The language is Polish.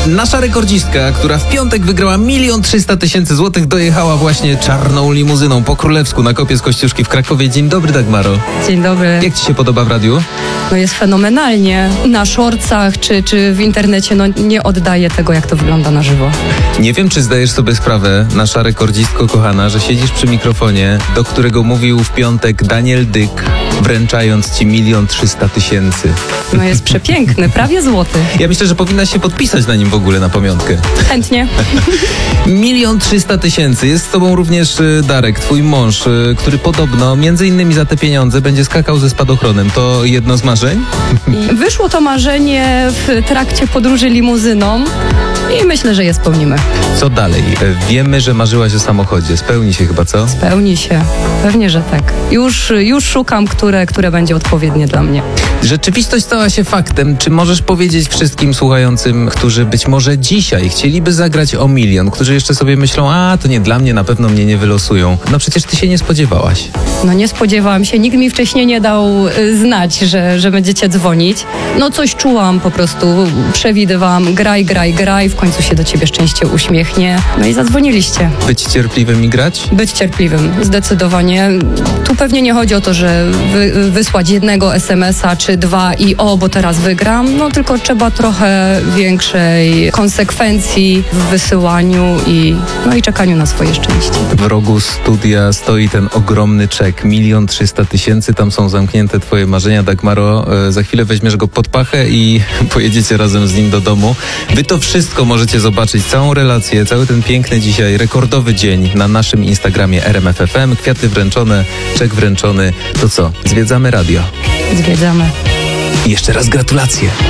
Nasza rekordzistka, która w piątek wygrała 1 300 000 złotych, dojechała właśnie czarną limuzyną po królewsku na kopie z Kościuszki w Krakowie. Dzień dobry, Dagmaro. Dzień dobry. Jak ci się podoba w radiu? No jest fenomenalnie. Na shortsach czy w internecie nie oddaje tego, jak to wygląda na żywo. Nie wiem, czy zdajesz sobie sprawę, nasza rekordzistko kochana, że siedzisz przy mikrofonie, do którego mówił w piątek Daniel Dyk, wręczając ci 1 300 000. No jest przepiękny, prawie złoty. Ja myślę, że powinnaś się podpisać na nim w ogóle na pamiątkę. Chętnie. 1 300 000. Jest z tobą również Darek, twój mąż, który podobno, między innymi za te pieniądze, będzie skakał ze spadochronem. To jedno z marzeń? I wyszło to marzenie w trakcie podróży limuzyną i myślę, że je spełnimy. Co dalej? Wiemy, że marzyłaś o samochodzie. Spełni się chyba, co? Spełni się. Pewnie, że tak. Już szukam, które będzie odpowiednie dla mnie. Rzeczywistość stała się faktem. Czy możesz powiedzieć wszystkim słuchającym, którzy być może dzisiaj chcieliby zagrać o 1 000 000, którzy jeszcze sobie myślą, to nie dla mnie, na pewno mnie nie wylosują. No przecież ty się nie spodziewałaś. No nie spodziewałam się. Nikt mi wcześniej nie dał znać, że będziecie dzwonić. No coś czułam po prostu. Przewidywałam graj. W końcu się do ciebie szczęście uśmiechnie. No i zadzwoniliście. Być cierpliwym i grać? Być cierpliwym, zdecydowanie. Tu pewnie nie chodzi o to, że wysłać jednego SMS-a czy 2 i bo teraz wygram. No tylko trzeba trochę większej konsekwencji w wysyłaniu i czekaniu na swoje szczęście. W rogu studia stoi ten ogromny czek, 1 300 000. Tam są zamknięte twoje marzenia, Dagmaro. Za chwilę weźmiesz go pod pachę i pojedziecie razem z nim do domu. Wy to wszystko możecie zobaczyć, całą relację, cały ten piękny dzisiaj, rekordowy dzień na naszym Instagramie RMF FM. Kwiaty wręczone, czek wręczony. To co? Zwiedzamy radio. Zwiedzamy. I jeszcze raz gratulacje.